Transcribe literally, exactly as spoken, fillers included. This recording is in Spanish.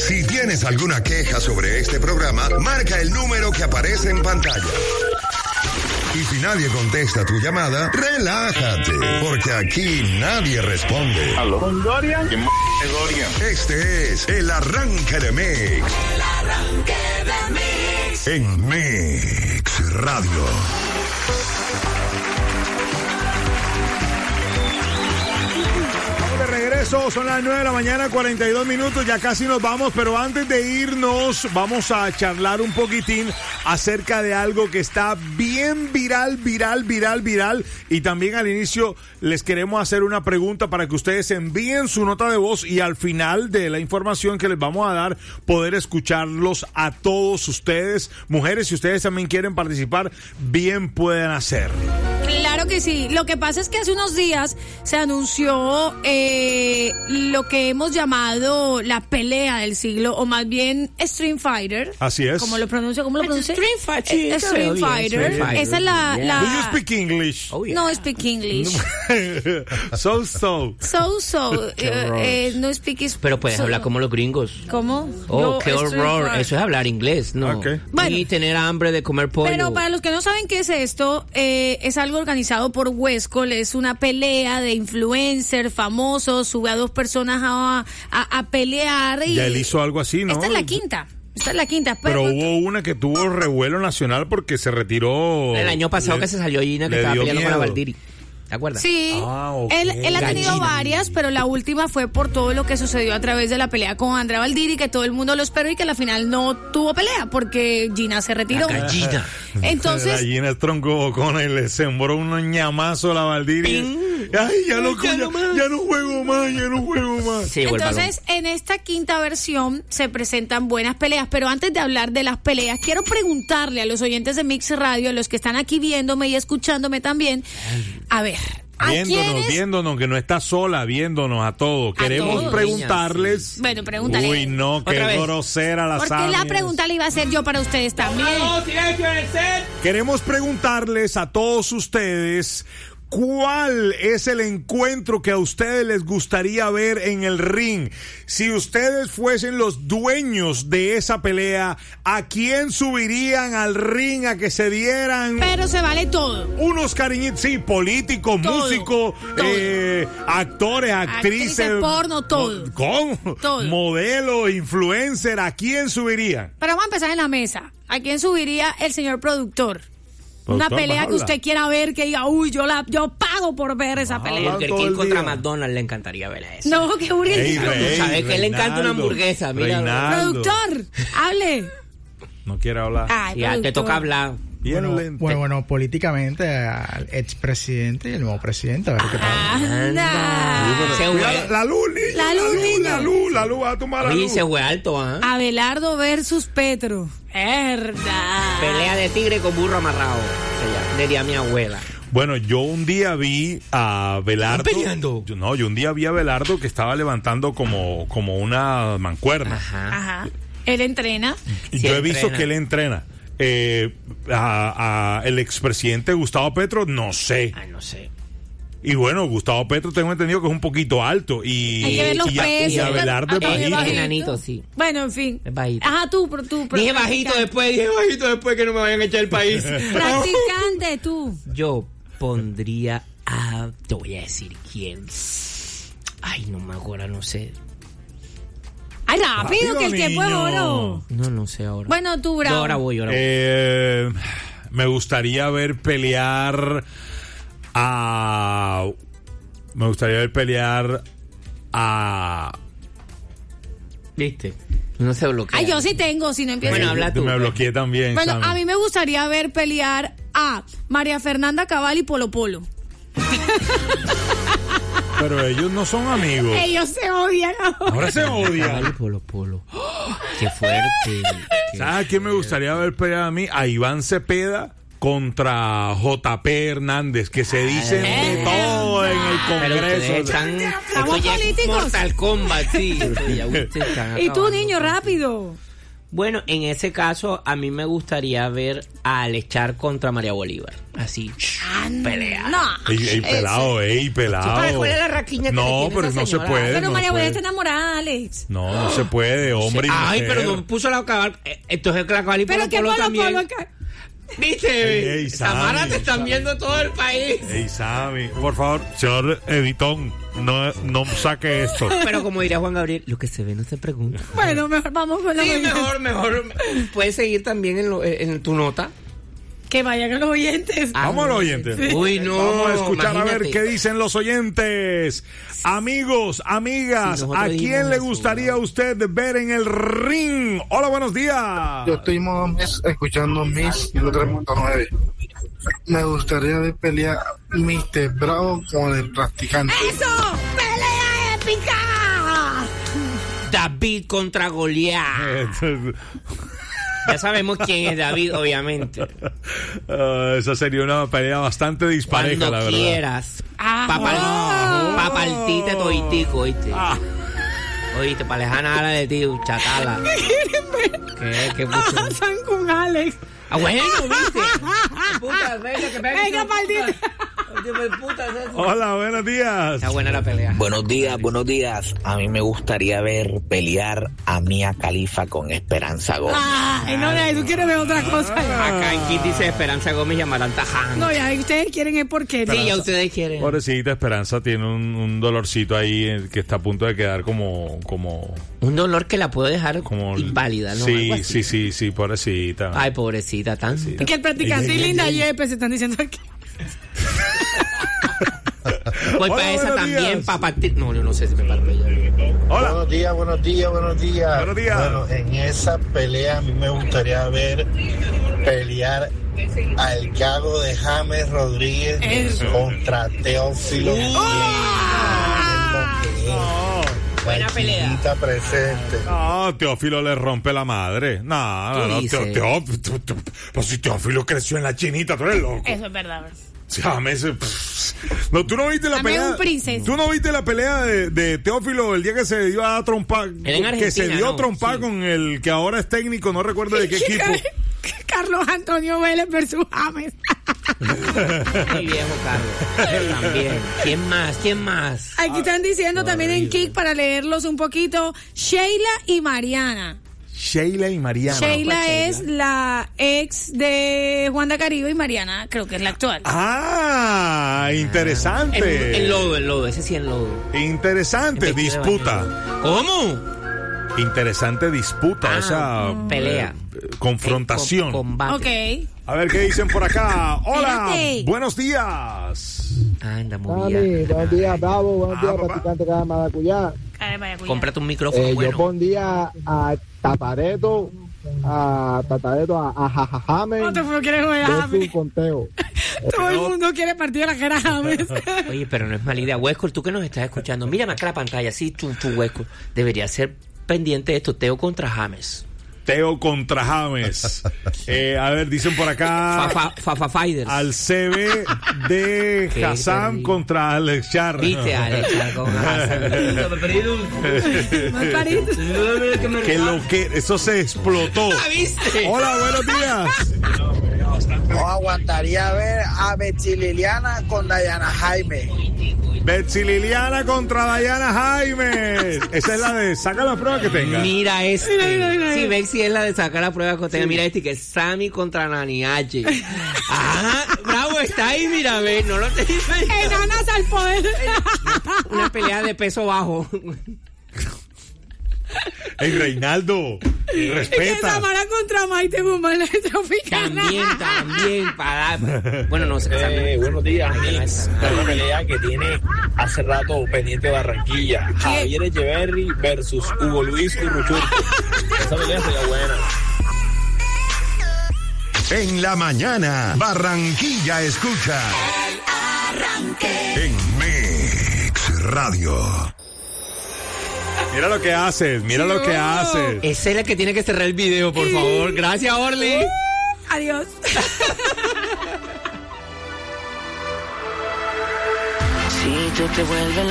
Si tienes alguna queja sobre este programa, marca el número que aparece en pantalla. Y si nadie contesta tu llamada, relájate, porque aquí nadie responde. ¿Aló? ¿Con Dorian? ¿Quién m*** es Dorian? Este es el arranque de Mix. El arranque de Mix. En Mix Radio. De regreso, son las nueve de la mañana, cuarenta y dos minutos, ya casi nos vamos, pero antes de irnos vamos a charlar un poquitín acerca de algo que está bien viral, viral, viral, viral, y también al inicio les queremos hacer una pregunta para que ustedes envíen su nota de voz y al final de la información que les vamos a dar, poder escucharlos a todos ustedes. Mujeres, si ustedes también quieren participar, bien pueden hacerlo. Claro que sí. Lo que pasa es que hace unos días se anunció eh, lo que hemos llamado la pelea del siglo, o más bien Street Fighter. Así es. ¿Cómo lo pronuncio? ¿Cómo lo pronuncio? Street Fighter. Eh, Street Fighter. Street Fighter. Esa es la... Yeah. la... Do you speak English? Oh, yeah. No speak English. so, so. So, so. eh, eh, no speak is- Pero puedes so- hablar como los gringos. ¿Cómo? Oh, Yo, qué Street horror. Fighter. Eso es hablar inglés, ¿no? Okay. Bueno. Y tener hambre de comer pollo. Pero para los que no saben qué es esto, eh, es algo organizado por Huescol, es una pelea de influencers famosos, sube a dos personas a, a, a pelear. Y Ya él hizo algo así, ¿no? Esta es la quinta, esta es la quinta. Pero Pero, hubo una que tuvo revuelo nacional porque se retiró. El año pasado le- que se salió Gina, que le estaba dio peleando con la miedo. Valdiri. ¿Te acuerdas? Sí, Ah, ok. él, él ha tenido Gallina. varias, pero la última fue por todo lo que sucedió a través de la pelea con Andrea Valdiri, que todo el mundo lo esperó y que a la final no tuvo pelea porque Gina se retiró. La gallina. La Entonces, Gina troncó con él, le sembró un ñamazo a la Valdiri. Ay, ya no, ya, ya no juego más, ya no juego más. Se llevó el balón. Entonces, en esta quinta versión se presentan buenas peleas, pero antes de hablar de las peleas, quiero preguntarle a los oyentes de Mix Radio, a los que están aquí viéndome y escuchándome también, a ver, ¿a Viéndonos, quiénes? viéndonos, que no está sola, viéndonos a todos. A Queremos todos. preguntarles. Bueno, pregúntale. Uy, no, qué Otra vez. grosera la Porque Sammy la es. pregunta la iba a hacer yo para ustedes también. Queremos preguntarles a todos ustedes cuál es el encuentro que a ustedes les gustaría ver en el ring. Si ustedes fuesen los dueños de esa pelea, ¿a quién subirían al ring a que se dieran Pero se vale todo. unos cariñitos? Sí, políticos, Todo, músicos, todo. eh, actores, actrices, Actrices porno, todo. ¿Cómo? Todo. Modelos, influencer, ¿a quién subirían? Pero vamos a empezar en la mesa. ¿A quién subiría el señor productor? Una Productor, pelea que bájala. usted quiera ver, que diga, uy, yo la yo pago por ver esa Bájala. pelea. Burger todo King el contra día. McDonald's le encantaría ver eso. No, qué aburrido. Ey, Pero tú Rey, sabes que le encanta una Reinaldo, hamburguesa, mira. Reinaldo. Productor, hable. No quiere hablar. Ay, Ya te productor. toca hablar. Bien Bueno, lento. bueno, bueno, políticamente al expresidente y el nuevo presidente, a ver qué tal. Anda. Se Cuidado, fue, la luz, niño, La luz, niño. la luz, la luz, va a tomar la oye, luz. se fue alto, ¿ah? Abelardo versus Petro. Verdad. Pelea de tigre con burro amarrado. Se llama, diría mi abuela. Bueno, yo un día vi a Belardo. ¿Están peleando? Yo- No, yo un día vi a Belardo que estaba levantando como, como una mancuerna. Ajá. Ajá. Él entrena. Y Sí, yo he visto entrena. que él entrena. Eh, a, a el expresidente Gustavo Petro, no sé. Ay, no sé. Y bueno, Gustavo Petro tengo entendido que es un poquito alto. Y, Hay que ver los y, a, pesos. y Abelardo es Ah, bajito. bajito. enanito, sí. Bueno, en fin. Es bajito. Ajá, tú, pero tú. pero Dije bajito practicante. después, dije bajito después que no me vayan a echar el país. Practicante, tú. Yo pondría a... Te voy a decir quién. Ay, no me acuerdo, no sé. Ay, rápido, Rápido, que el tiempo es niño. oro. No, no sé ahora. Bueno, tú, Yo Bravo. ahora voy, ahora voy. Eh, me gustaría ver pelear a. Me gustaría ver pelear a. ¿Viste? No se bloquea. Ay, yo sí tengo, si no empiezo. Bueno, habla tú. Me bloqueé también. Bueno, Sammy. a mí me gustaría ver pelear a María Fernanda Cabal y Polo Polo. Pero ellos no son amigos. Ellos se odian ahora. Ahora se odian. Vale, polo, polo. Qué fuerte. Qué- ¿Sabes a quién me gustaría ver pelear a mí? A Iván Cepeda contra J P Hernández, que se dicen de todo en el Pero ustedes Congreso. están... Estamos esto ya es políticos. Mortal Kombat, sí. Esto ya ustedes están Y tú, acabando. niño, rápido. Bueno, en ese caso, a mí me gustaría ver a Alechar contra María Bolívar. Así, pelea. No. Ey, ey, pelado, ey, pelado. ¿Cuál es la raquiña que No, le tiene pero esa no se señora? puede. Pero no María se Bolívar puede. está enamorada, Alex. No, no se puede, hombre y Ay, mujer. pero no puso la cabal. eh, Entonces la cabal y Pero Polo que Polo Polo también. Polo acá. ¿Viste? Ey, ey, Samara, Sammy, te están viendo todo el país. Ey, Sammy, por favor, señor Editón, no, no saque esto. Pero como diría Juan Gabriel, lo que se ve no se pregunta. Bueno, mejor vamos con la Sí, oyente. mejor, mejor. Puedes seguir también en, lo- en tu nota. Que vayan a los oyentes. Ah, Vamos a los oyentes. Uy, no. Vamos a escuchar a ver imagínate. qué dicen los oyentes. Amigos, amigas, Sí, nosotros ¿a dijimos quién le eso, gustaría a ¿no? usted ver en el ring? Hola, buenos días. Yo estoy modo mes escuchando Miss ciento tres punto nueve. Me gustaría ver pelear mister Bravo con el practicante. ¡Eso! ¡Pelea épica! David contra Goliat. Ya sabemos quién es David, obviamente. Ah, esa sería una pelea bastante dispareja, Cuando la verdad. quieras. Ah. Pa' partirte toditico, ¿oíste? Ah. Oíste, pa' lejana ala de ti, chatala. ¿Qué? ¿Qué puso? Pasan con Alex. Ah, bueno, ¿viste? Puta, venga, que venga. Venga, maldita. Puta, es eso. Hola, buenos días. Está buena la pelea. Buenos días, buenos días. A mí me gustaría ver pelear a Mia Khalifa con Esperanza Gómez. Ay, no, ya, tú quieres ver otra cosa. Acá en Kit dice Esperanza Gómez y Amaranta Han. No, ya, ustedes quieren es porque. Sí, ya ustedes quieren. Pobrecita Esperanza tiene un, un dolorcito ahí eh, que está a punto de quedar como... como, Un dolor que la puede dejar como inválida, ¿no? Sí, Algo así. sí, sí, sí, pobrecita. Ay, pobrecita, tanto. Que el practicante y Linda Yepes se están diciendo aquí. Voy Hola, para esa buenos también, días. para partir. No, yo no sé si me parto ya. Hola. Buenos días, buenos días, buenos días. Buenos días. Bueno, en esa pelea a mí me gustaría ver pelear al Gago de James Rodríguez Eso. contra Teófilo. Buena pelea. Chiquita presente. No, Teófilo le rompe la madre. No, no, ¿Qué no, dice? Teo- Teófilo, tú- tú- pues si Teófilo creció en la chinita, tú eres loco. Eso es verdad. James, pff. No, tú no viste la Dame pelea. un princesa. Tú no viste la pelea de, de Teófilo el día que se dio a trompar. en Que Argentina, se dio a ¿no? trompar Sí. con el que ahora es técnico, no recuerdo de qué equipo. Carlos Antonio Vélez versus James. Mi viejo Carlos. También. ¿Quién más? ¿Quién más? Aquí están diciendo también en Kik para leerlos un poquito. Sheila y Mariana. Sheila y Mariana. Sheila ¿cuál Sheila? es la ex de Juan de Caribe y Mariana creo que es la actual. Ah, interesante. En, en lodo, en lodo. Ese sí en lodo. Interesante En vestido de disputa. baño. ¿Cómo? Interesante disputa, Ah, o sea, pelea. eh, confrontación. Com- combate. Ok. A ver qué dicen por acá. Hola, Espérate. buenos días. Anda, muy Dani, bien. buenos días, Bravo, buenos Ah, días, papá. practicante de maracuyá. A ver, vaya, cuidado. Cómprate un micrófono Eh, bueno. Yo pondría a Tatareto, a Tatareto, a, a Jajajame, No, todo el mundo quiere jugar a de su James. conteo. Todo el mundo quiere partir la cara a James. Oye, pero no es mala idea. Huesco, tú que nos estás escuchando, mírame acá la pantalla, sí, tu, tu Huesco. Debería ser pendiente de esto, Teo contra James. Teo contra James. Eh, a ver, dicen por acá. Fafa, Fafa Fighters. Al C B de Qué Hassan terrible. contra Alex Char. Viste, Alex, con Hassan. Más parito. Que lo que. Eso se explotó. ¿Ah, viste? Hola, buenos días. No aguantaría ver a Betsy Liliana con Dayana Jaime. Betsy Liliana contra Dayana Jaime. Esa es la de saca la prueba que tenga. Mira este. Mira, mira, mira. Sí, Bexy es la de sacar la prueba que tenga. Mira este, que es Sammy contra Nani H. Ah, bravo, está ahí, mira, ve, no lo te dice. Enanas al poder. Una pelea de peso bajo. Ey, Reinaldo, Que respeta. Samara contra Maite Guzmán, la tropicana. También, también, para. Bueno, no sé. Eh, buenos días, Mix. Una pelea que tiene hace rato pendiente Barranquilla. Javier Echeverry versus Hugo Luis Urruchurtu. Esa pelea sería buena. En la mañana, Barranquilla escucha. El arranque. En Mix Radio. Mira lo que haces, mira lo que haces. Ese es el que tiene que cerrar el video, por favor. Gracias, Orly. Adiós. Si tú te vuelves